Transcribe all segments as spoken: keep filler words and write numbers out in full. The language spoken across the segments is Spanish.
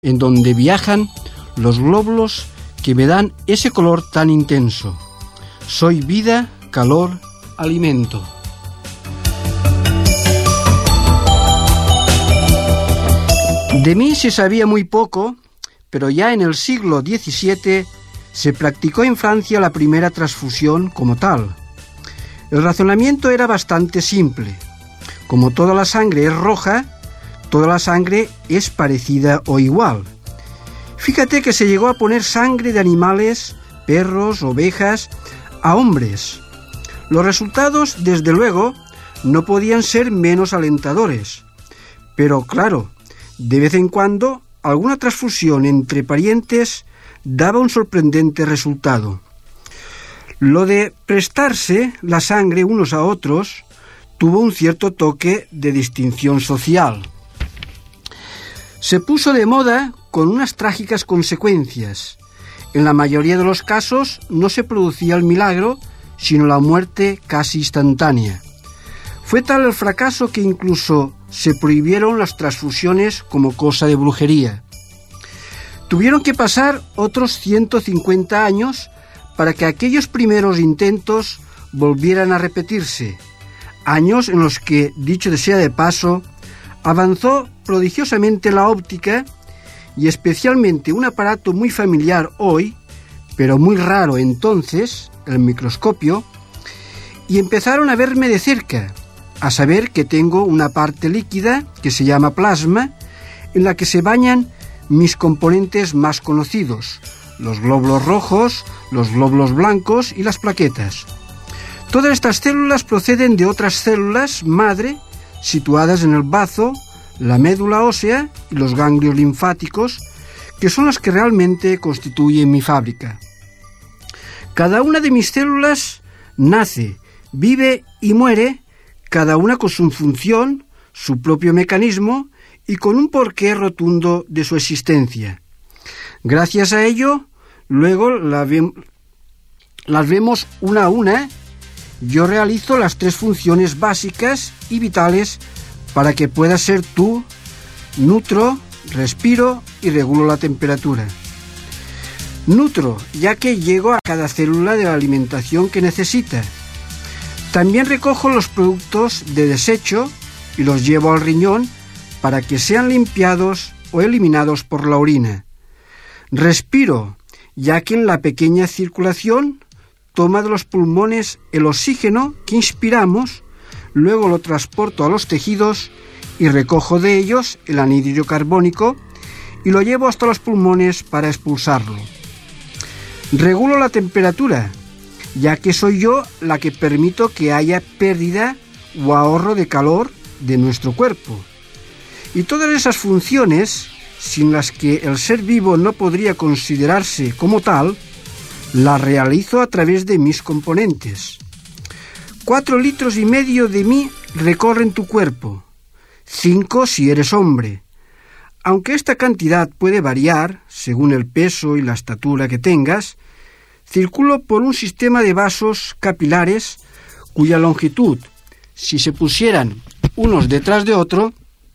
en donde viajan los glóbulos que me dan ese color tan intenso. Soy vida, calor, alimento. De mí se sabía muy poco, pero ya en el siglo diecisiete se practicó en Francia la primera transfusión como tal. El razonamiento era bastante simple. Como toda la sangre es roja, toda la sangre es parecida o igual. Fíjate que se llegó a poner sangre de animales, perros, ovejas, a hombres. Los resultados, desde luego, no podían ser menos alentadores. Pero claro, de vez en cuando, alguna transfusión entre parientes daba un sorprendente resultado. Lo de prestarse la sangre unos a otros tuvo un cierto toque de distinción social. Se puso de moda con unas trágicas consecuencias. En la mayoría de los casos no se producía el milagro, sino la muerte casi instantánea. Fue tal el fracaso que incluso se prohibieron las transfusiones como cosa de brujería. Tuvieron que pasar otros ciento cincuenta años para que aquellos primeros intentos volvieran a repetirse, años en los que, dicho sea de paso, avanzó prodigiosamente la óptica y especialmente un aparato muy familiar hoy, pero muy raro entonces, el microscopio, y empezaron a verme de cerca, a saber que tengo una parte líquida que se llama plasma, en la que se bañan mis componentes más conocidos, los glóbulos rojos, los glóbulos blancos y las plaquetas. Todas estas células proceden de otras células madre situadas en el bazo, la médula ósea y los ganglios linfáticos, que son las que realmente constituyen mi fábrica. Cada una de mis células nace, vive y muere, cada una con su función, su propio mecanismo y con un porqué rotundo de su existencia. Gracias a ello, luego la ve- las vemos una a una. Yo realizo las tres funciones básicas y vitales para que puedas ser tú. Nutro, respiro y regulo la temperatura. Nutro, ya que llego a cada célula de la alimentación que necesita. También recojo los productos de desecho y los llevo al riñón para que sean limpiados o eliminados por la orina. Respiro, ya que en la pequeña circulación toma de los pulmones el oxígeno que inspiramos, luego lo transporto a los tejidos y recojo de ellos el anhídrido carbónico y lo llevo hasta los pulmones para expulsarlo. Regulo la temperatura, ya que soy yo la que permito que haya pérdida o ahorro de calor de nuestro cuerpo. Y todas esas funciones, sin las que el ser vivo no podría considerarse como tal, las realizo a través de mis componentes. Cuatro litros y medio de mí recorren tu cuerpo, cinco si eres hombre. Aunque esta cantidad puede variar según el peso y la estatura que tengas, circulo por un sistema de vasos capilares cuya longitud, si se pusieran unos detrás de otro,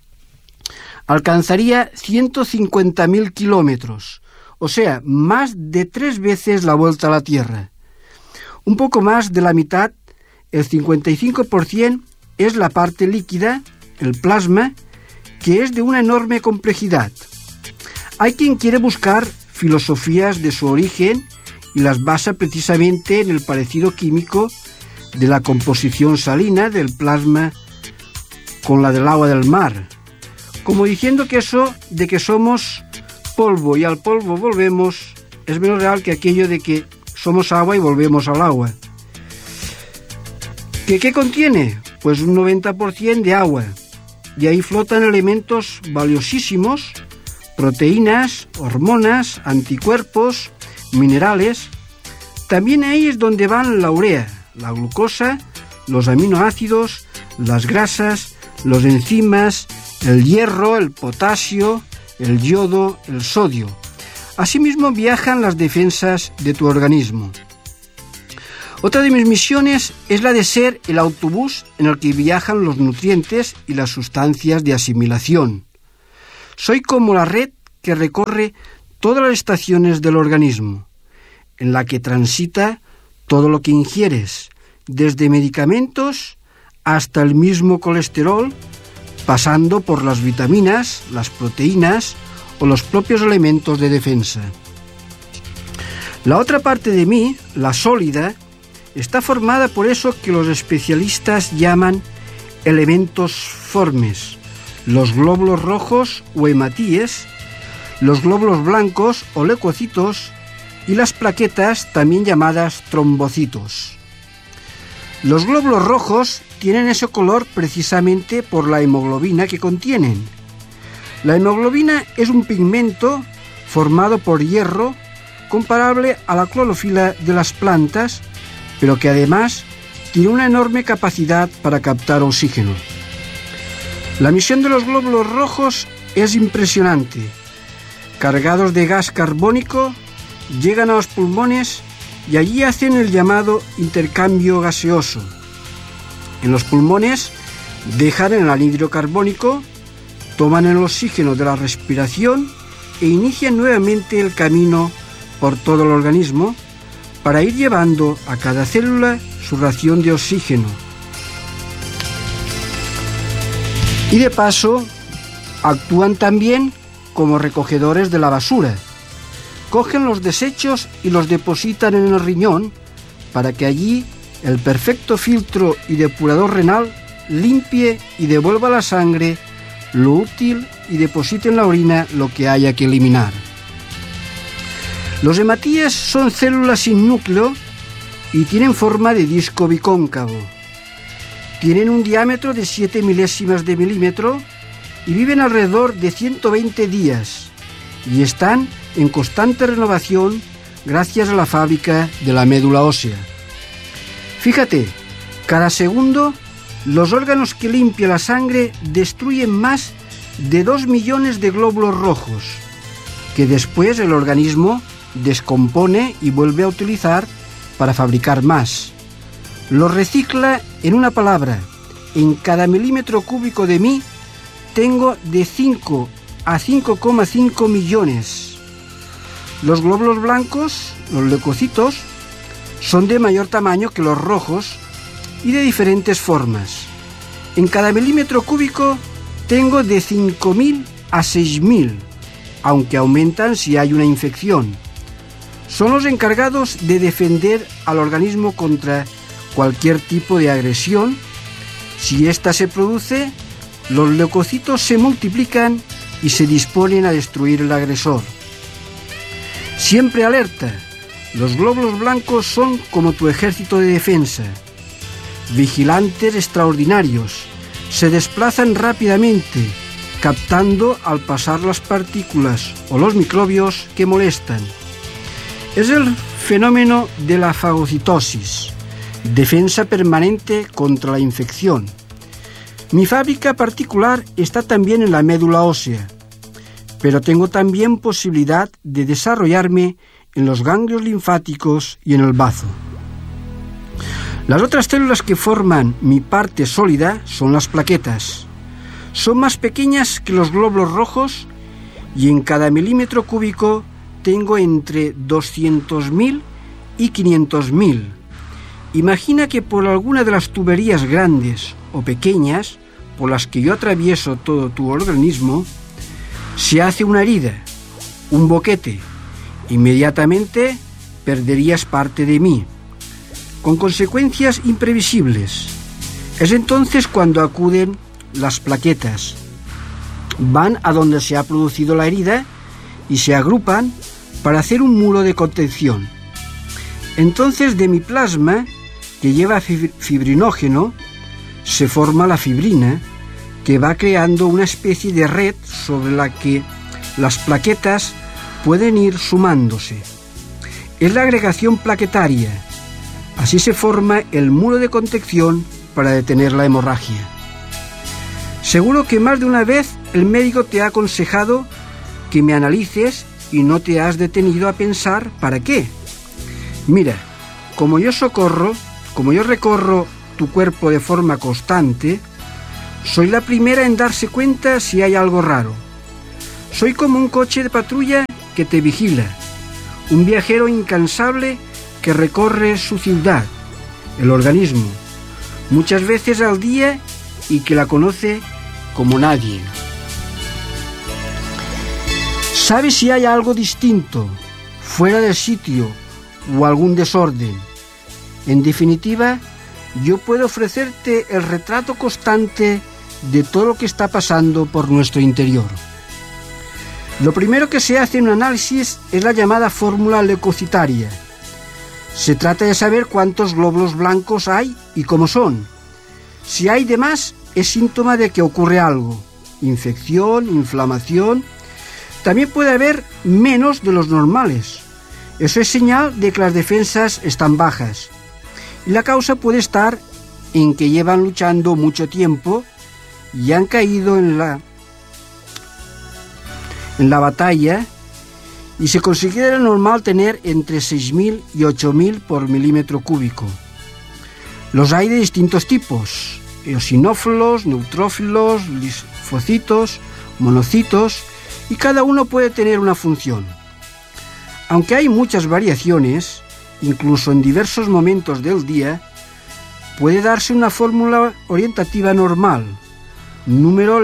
alcanzaría ciento cincuenta mil kilómetros, o sea, más de tres veces la vuelta a la Tierra. Un poco más de la mitad, el cincuenta y cinco por ciento, es la parte líquida, el plasma, que es de una enorme complejidad. Hay quien quiere buscar filosofías de su origen y las basa precisamente en el parecido químico de la composición salina del plasma con la del agua del mar, como diciendo que eso de que somos polvo y al polvo volvemos es menos real que aquello de que somos agua y volvemos al agua. ¿Qué, qué contiene? Pues un noventa por ciento de agua, y ahí flotan elementos valiosísimos, proteínas, hormonas, anticuerpos, minerales. También ahí es donde van la urea, la glucosa, los aminoácidos, las grasas, los enzimas, el hierro, el potasio, el yodo, el sodio. Asimismo viajan las defensas de tu organismo. Otra de mis misiones es la de ser el autobús en el que viajan los nutrientes y las sustancias de asimilación. Soy como la red que recorre todas las estaciones del organismo, en la que transita todo lo que ingieres, desde medicamentos hasta el mismo colesterol, pasando por las vitaminas, las proteínas o los propios elementos de defensa. La otra parte de mí, la sólida, está formada por eso que los especialistas llaman elementos formes, los glóbulos rojos o hematíes, los glóbulos blancos o leucocitos y las plaquetas, también llamadas trombocitos. Los glóbulos rojos tienen ese color precisamente por la hemoglobina que contienen. La hemoglobina es un pigmento formado por hierro comparable a la clorofila de las plantas, pero que además tiene una enorme capacidad para captar oxígeno. La misión de los glóbulos rojos es impresionante. Cargados de gas carbónico, llegan a los pulmones y allí hacen el llamado intercambio gaseoso. En los pulmones dejan el anhídrido carbónico, toman el oxígeno de la respiración e inician nuevamente el camino por todo el organismo para ir llevando a cada célula su ración de oxígeno. Y de paso, actúan también como recogedores de la basura. Cogen los desechos y los depositan en el riñón para que allí el perfecto filtro y depurador renal limpie y devuelva a la sangre lo útil y deposite en la orina lo que haya que eliminar. Los hematíes son células sin núcleo y tienen forma de disco bicóncavo. Tienen un diámetro de siete milésimas de milímetro y viven alrededor de ciento veinte días y están en constante renovación gracias a la fábrica de la médula ósea. Fíjate, cada segundo los órganos que limpia la sangre destruyen más de dos millones de glóbulos rojos, que después el organismo descompone y vuelve a utilizar para fabricar más. Los recicla, en una palabra, en cada milímetro cúbico de mí tengo de cinco a cinco coma cinco millones. Los glóbulos blancos, los leucocitos, son de mayor tamaño que los rojos y de diferentes formas. En cada milímetro cúbico tengo de cinco mil a seis mil, aunque aumentan si hay una infección. Son los encargados de defender al organismo contra cualquier tipo de agresión. Si ésta se produce, los leucocitos se multiplican y se disponen a destruir el agresor. Siempre alerta, los glóbulos blancos son como tu ejército de defensa. Vigilantes extraordinarios, se desplazan rápidamente, captando al pasar las partículas o los microbios que molestan. Es el fenómeno de la fagocitosis, defensa permanente contra la infección. Mi fábrica particular está también en la médula ósea, pero tengo también posibilidad de desarrollarme en los ganglios linfáticos y en el bazo. Las otras células que forman mi parte sólida son las plaquetas. Son más pequeñas que los glóbulos rojos y en cada milímetro cúbico tengo entre doscientos mil y quinientos mil. Imagina que por alguna de las tuberías grandes o pequeñas por las que yo atravieso todo tu organismo, se hace una herida, un boquete. Inmediatamente perderías parte de mí, con consecuencias imprevisibles. Es entonces cuando acuden las plaquetas. Van a donde se ha producido la herida y se agrupan para hacer un muro de contención. Entonces de mi plasma, que lleva fibrinógeno, se forma la fibrina, que va creando una especie de red sobre la que las plaquetas pueden ir sumándose. Es la agregación plaquetaria. Así se forma el muro de contención para detener la hemorragia. Seguro que más de una vez el médico te ha aconsejado que me analices y no te has detenido a pensar ¿para qué? Mira, como yo socorro, como yo recorro tu cuerpo de forma constante, soy la primera en darse cuenta si hay algo raro. Soy como un coche de patrulla que te vigila, un viajero incansable que recorre su ciudad, el organismo, muchas veces al día y que la conoce como nadie. Sabe si hay algo distinto, fuera del sitio o algún desorden. En definitiva, yo puedo ofrecerte el retrato constante de todo lo que está pasando por nuestro interior. Lo primero que se hace en un análisis es la llamada fórmula leucocitaria. Se trata de saber cuántos glóbulos blancos hay y cómo son. Si hay de más, es síntoma de que ocurre algo: infección, inflamación. También puede haber menos de los normales. Eso es señal de que las defensas están bajas. Y la causa puede estar en que llevan luchando mucho tiempo y han caído en la, en la batalla, y se considera normal tener entre seis mil y ocho mil por milímetro cúbico. Los hay de distintos tipos: eosinófilos, neutrófilos, linfocitos, monocitos, y cada uno puede tener una función. Aunque hay muchas variaciones, incluso en diversos momentos del día, puede darse una fórmula orientativa normal: número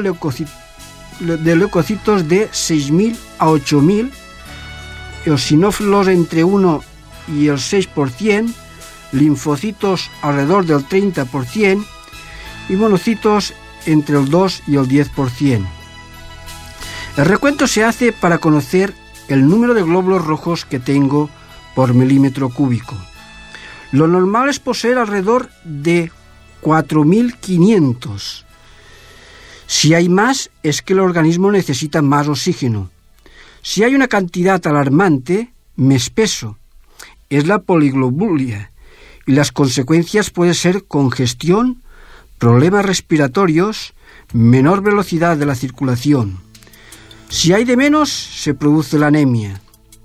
de leucocitos de seis mil a ocho mil, eosinófilos entre uno y el seis por ciento, linfocitos alrededor del treinta por ciento y monocitos entre el dos y el diez por ciento. El recuento se hace para conocer el número de glóbulos rojos que tengo por milímetro cúbico. Lo normal es poseer alrededor de cuatro mil quinientos. Si hay más, es que el organismo necesita más oxígeno. Si hay una cantidad alarmante, me espeso. Es la poliglobulia, y las consecuencias pueden ser congestión, problemas respiratorios, menor velocidad de la circulación. Si hay de menos, se produce la anemia.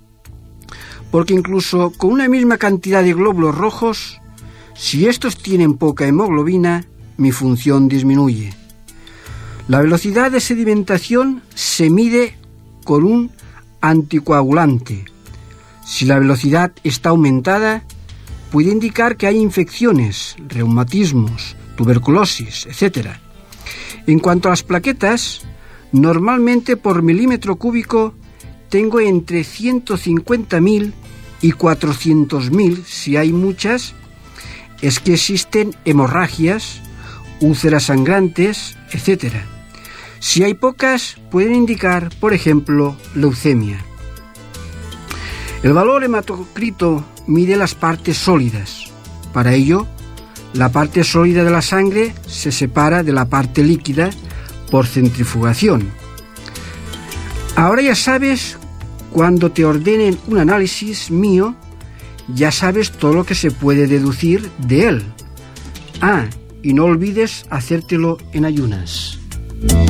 Porque incluso con una misma cantidad de glóbulos rojos, si estos tienen poca hemoglobina, mi función disminuye. La velocidad de sedimentación se mide con un anticoagulante. Si la velocidad está aumentada, puede indicar que hay infecciones, reumatismos, tuberculosis, etcétera. En cuanto a las plaquetas, normalmente por milímetro cúbico tengo entre ciento cincuenta mil y cuatrocientos mil. Si hay muchas, es que existen hemorragias, úlceras sangrantes, etcétera. Si hay pocas, pueden indicar, por ejemplo, leucemia. El valor hematocrito mide las partes sólidas. Para ello, la parte sólida de la sangre se separa de la parte líquida por centrifugación. Ahora ya sabes, cuando te ordenen un análisis mío, ya sabes todo lo que se puede deducir de él. Ah, y no olvides hacértelo en ayunas.